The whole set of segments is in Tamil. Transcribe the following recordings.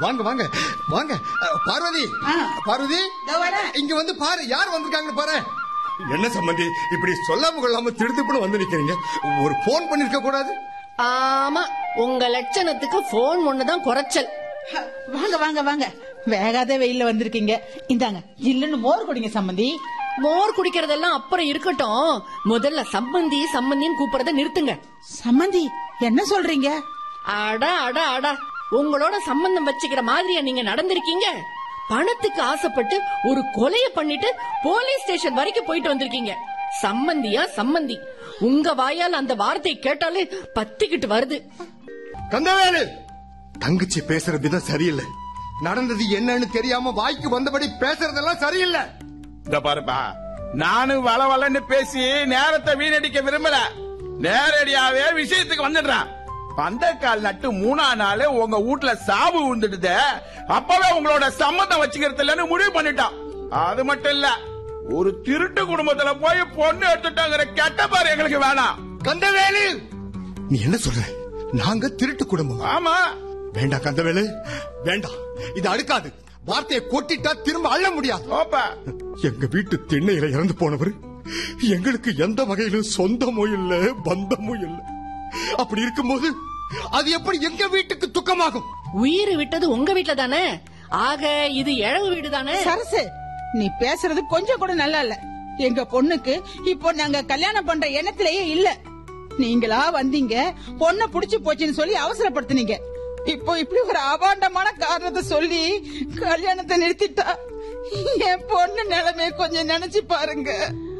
வாங்க வாங்க வாங்க. பார்வதி, பார்வதி இங்க வந்து பாரு, யார் வந்திருக்காங்கன்னு பாரு. என்ன சம்பந்தி இப்படி சொல்லாம கொள்ளாம திடுத்துப்புன்னு வந்து நிக்கிறீங்க? ஒரு போன் பண்ணிருக்க கூடாது? ஆமா, உங்க லட்சணத்துக்கு போன் ஒண்ணுதான் குறைச்சல். வாங்க வாங்க வாங்க, வேகாத வெயில்ல வந்திருக்கீங்க. இந்தாங்க ஜில்லுன்னு மோர் குடிங்க சம்பந்தி. மோர் குடிக்கிறதெல்லாம் அப்புறம் இருக்கட்டும், முதல்ல சம்பந்தி சம்பந்தின்னு கூப்பிடுறத நிறுத்துங்க. சம்பந்தி என்ன சொல்றீங்க? அடா அடா அடா, உங்களோட சம்பந்தம் வச்சுக்கிற மாதிரியா நீங்க நடந்திருக்கீங்க? பணத்துக்கு ஆசைப்பட்டு ஒரு கொலைய பண்ணிட்டு போலீஸ் ஸ்டேஷன் வரைக்கும் போயிட்டு வந்திருக்கீங்க. சம்பந்தியா சம்பந்தி, உங்க வாயால் அந்த வார்த்தை கேட்டாலே பத்திக்கிட்டு வருது. கந்தவேலு, தங்கச்சி பேசுற விதம் சரியில்லை. நடந்தது என்னன்னு தெரியாம வாய்க்கு வந்தபடி பேசுறதெல்லாம் சரியில்லை. இந்த பாருப்பா, நானும் வளவலன்னு பேசி நேரத்தை வீணடிக்க விரும்பல. நேரடியாவே விஷயத்துக்கு வந்துடுறான். பந்தக்கால் நட்டு 3ஆம் நாள் உங்க வீட்டுல சாவு விழுந்துடுது. அப்பவே உங்களோட சம்மந்தம் வச்சுக்கிறது இல்லன்னு முடிவு பண்ணிட்டான். அது மட்டும் இல்ல, ஒரு திருட்டு குடும்பத்துல போய் பொண்ணு எடுத்துட்டாங்கிற கெட்ட பாரு எங்களுக்கு வேணாம். கந்தவேலு, நீ என்ன சொல்ற? நாங்க திருட்டு குடும்பம்? ஆமா. வேண்டாம் கந்தவேலு, வேண்டாம். இது அடுக்காது. வார்த்தையை கொட்டிட்டா திரும்ப அள்ள முடியாது. எங்க வீட்டு திண்ணையில இறந்து போனவர் எங்களுக்கு எந்த வகையிலும் சொந்தமும் இல்ல, பந்தமும் இல்ல. அப்படி இருக்கும்போது அது எப்படி எங்க வீட்டுக்கு துக்கமாகும்? உயிர் விட்டது உங்க வீட்டுல தானே, ஆக இது இழவு வீடு தானே. சரசு, நீ பேசுறது கொஞ்சம் கூட நல்லா இல்ல. எங்க பொண்ணுக்கு இப்போ நாங்க கல்யாணம் பண்ற எண்ணத்திலேயே இல்ல. நீங்களா வந்தீங்க, பொண்ண புடிச்சு போச்சுன்னு சொல்லி அவசரப்படுத்தினீங்க. இப்போ இப்படி ஒரு அபாண்டமான காரணத்தை சொல்லி கல்யாணத்தை நிறுத்திட்டா என் பொண்ணு நிலைமைய கொஞ்சம் நினைச்சு பாருங்க.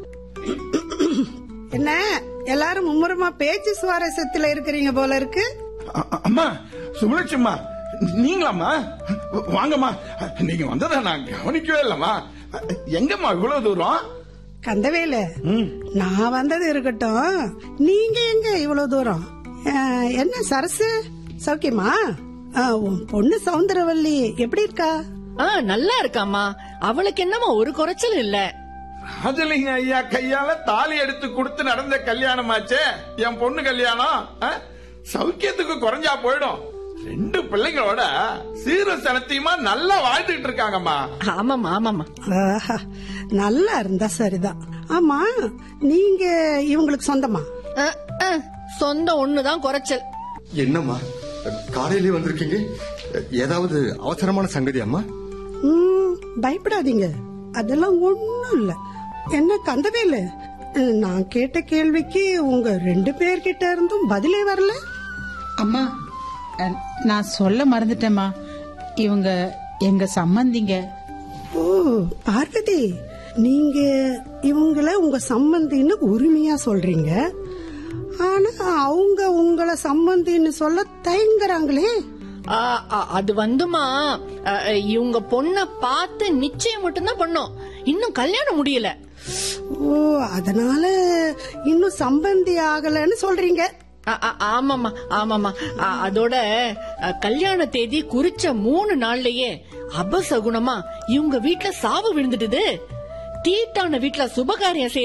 என்ன எல்லாரும் மும்முரமா பேச்சு சுவாரஸ்யத்துல இருக்கிறீங்க போல இருக்கு. அம்மா சுமலட்சுமா, நீங்களாம்மா? வாங்கம்மா. நீங்க வந்ததை நான் கவனிக்கவே இல்லம்மா. எங்கம்மா இவ்வளவு தூரம்? கந்தவேலு, நான் வந்தது இருக்கட்டும், நீங்க எங்க இவ்வளவு தூரம்? என்ன சரசு, சௌக்கியமா? உன் பொண்ணு சௌந்தரவல்லி எப்படி இருக்கா? நல்லா இருக்காமா, அவளுக்கு என்னமா ஒரு குறைச்சல் இல்ல. ராஜலிங்க ஐயா கையால தாலி எடுத்து கொடுத்து நடந்த கல்யாணமாச்சே என் பொண்ணு கல்யாணம். சௌக்கியத்துக்கு குறைஞ்சா போயிடும். 2 பிள்ளைங்களோட சீர சனத்தியமா நல்லா வாழ்ந்துட்டு இருக்காங்கம்மா. ஆமாமா ஆமாமா. நல்லா இருந்தா சரிதான். ஆமா, நீங்க இவங்களுக்கு சொந்தமா? சொந்தம் ஒண்ணுதான் குறைச்சல். என்னம்மா காலையிலே வந்திருக்கீங்க? ஏதாவது அவசரமான சங்கதி அம்மா? பயப்படாதீங்க, அதெல்லாம் ஒண்ணும் இல்ல. என்ன கந்தவேலு, நான் கேட்ட கேள்விக்கு உங்க 2 பேர்கிட்ட இருந்தும் பதிலே வரல. அம்மா, நான் சொல்ல மறந்துட்டேம்மா, இவங்க எங்க சம்பந்திங்க. ஓ பார்வதி, நீங்க இவங்கள உங்க சம்பந்தின்னு உரிமையா சொல்றீங்க. ஆனா அவங்க உங்களை சம்பந்தின்னு சொல்ல தயங்குறாங்களே. அது வந்துமா, இவங்க பொண்ண பார்த்து நிச்சயம் மட்டும்தான் பண்ணோம், இன்னும் கல்யாணம் முடியல. ஓ, அதனால இன்னும் சம்பந்தி ஆகலன்னு சொல்றீங்க. ஆமாமா ஆமாமா. அதோட கல்யாண தேதி குறிச்ச 3 நாள்லயே அபசகுணமா இவங்க வீட்டுல சாவு விழுந்துட்டுது. தீட்டான வீட்டுல சுபகாரியம்